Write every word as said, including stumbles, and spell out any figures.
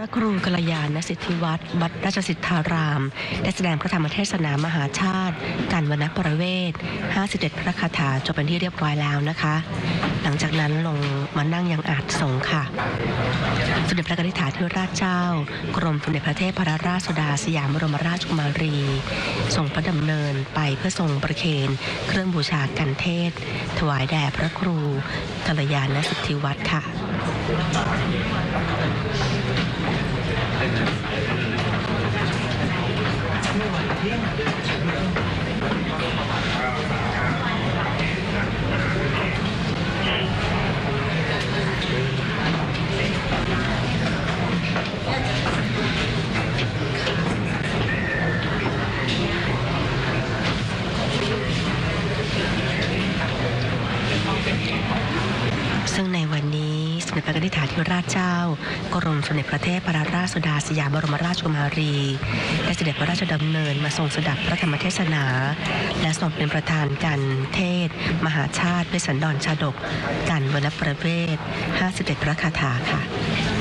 ระครูกัลยาณสิทธิวัฒน์วัดราชสิทธารามได้แสดงพระธรรมเทศนามหาชาติการวรรณประเวทห้าสิบเอ็ดพระคาถาจบเป็นที่เรียบร้อยแล้วนะคะหลังจากนั้นลงมานั่งยังอาจสงฆ์ค่ะสมเด็จพระนิธิถาธิราชเจ้ากรมสมเด็จพระเทพรัตนราชสุดาสยามบรมราชกุมารีทรงพระดำเนินไปเพื่อทรงประเคนเครื่องบูชากันเทศถวายแด่พระครูกัลยาณสิทธิวัฒน์ค่ะซึ่งในวันนี้สมเด็จพระนิธิถาธิราชเจ้ากรมสมเด็จพระเทพรัตนราชสุดาสยามบรมราชกุมารีได้เสด็จพระราชดำเนินมาทรงสดับพระธรรมเทศนาและทรงเป็นประธานการเทศมหาชาติเวสสันดรชาดกการวรรณประเวทห้าสิบเอ็ดพระคาถาค่ะ